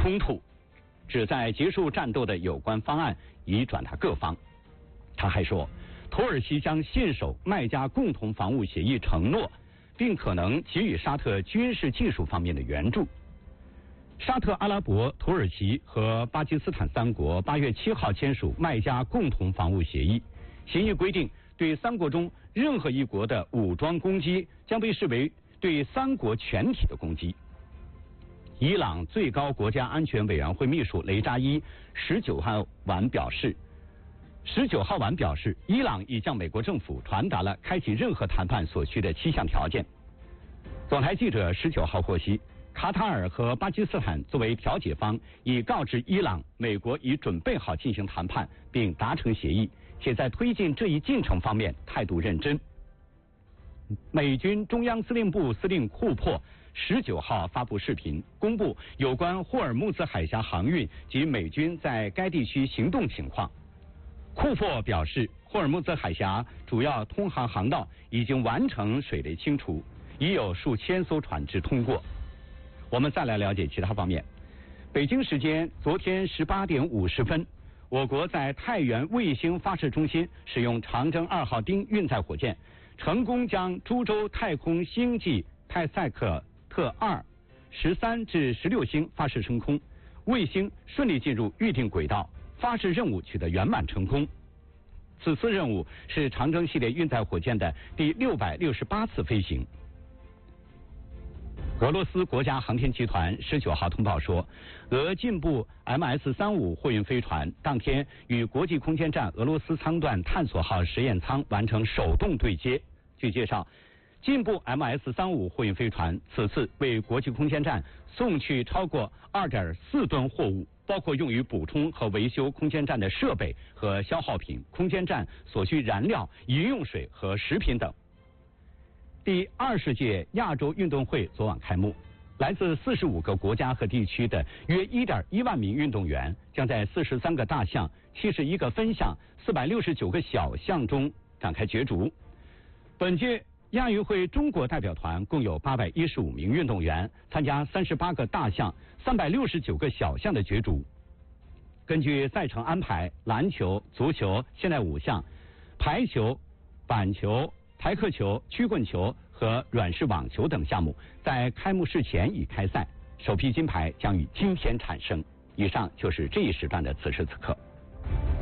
冲突，旨在结束战斗的有关方案已转达各方。他还说，土耳其将信守麦加共同防务协议承诺，并可能给予沙特军事技术方面的援助。沙特阿拉伯、土耳其和巴基斯坦三国8月7号签署麦加共同防务协议，协议规定，对三国中任何一国的武装攻击将被视为对三国全体的攻击。伊朗最高国家安全委员会秘书雷扎伊19号晚表示，伊朗已向美国政府传达了开启任何谈判所需的7项条件。总台记者19号获悉，卡塔尔和巴基斯坦作为调解方，已告知伊朗，美国已准备好进行谈判并达成协议，且在推进这一进程方面态度认真。美军中央司令部司令库珀19号发布视频，公布有关霍尔木兹海峡航运及美军在该地区行动情况。库珀表示，霍尔木兹海峡主要通航航道已经完成水雷清除，已有数千艘船只通过。我们再来了解其他方面。北京时间昨天18点50分，我国在太原卫星发射中心使用长征2号丁运载火箭，成功将株洲太空星际泰赛克特2 13至16星发射升空，卫星顺利进入预定轨道，发射任务取得圆满成功。此次任务是长征系列运载火箭的第668次飞行。俄罗斯国家航天集团19号通报说，俄进步 MS-35 货运飞船当天与国际空间站俄罗斯舱段探索号实验舱完成手动对接。据介绍，进步 MS-35 货运飞船此次为国际空间站送去超过 2.4吨货物，包括用于补充和维修空间站的设备和消耗品、空间站所需燃料、饮用水和食品等。第20届亚洲运动会昨晚开幕，来自45个国家和地区的约 1.1万名运动员将在43个大项、71个分项、469个小项中展开角逐。本届亚运会中国代表团共有815名运动员参加38个大项、369个小项的角逐。根据赛程安排，篮球、足球、现代5项、排球、板球、台克球、曲棍球和软式网球等项目在开幕式前已开赛，首批金牌将于今天产生。以上就是这一时段的此时此刻。